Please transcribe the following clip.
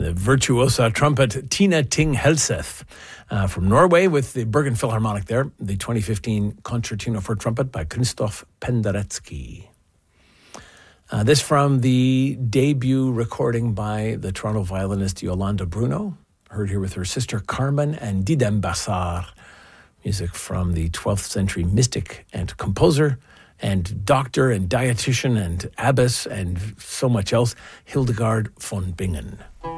the virtuosa trumpet Tina Ting Helseth. From Norway with the Bergen Philharmonic there, the 2015 Concertino for Trumpet by Krzysztof Penderecki. This from the debut recording by the Toronto violinist Yolanda Bruno, heard here with her sister Carmen and Didem Bassar. Music from the 12th century mystic and composer and doctor and dietitian and abbess and so much else, Hildegard von Bingen.